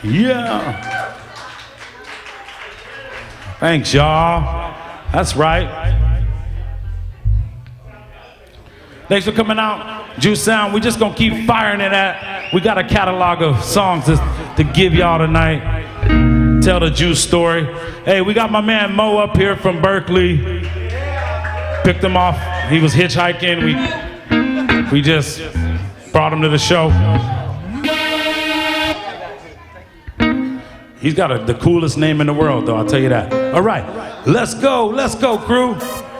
Yeah. Thanks, y'all. That's right. Thanks for coming out, Juice Sound. We're just gonna keep firing it at. We got a catalog of songs to give y'all tonight. Tell the Juice story. Hey, we got my man Mo up here from Berkeley. Picked him off. He was hitchhiking. We just brought him to the show. He's got the coolest name in the world, though, I'll tell you that. All right, let's go, crew.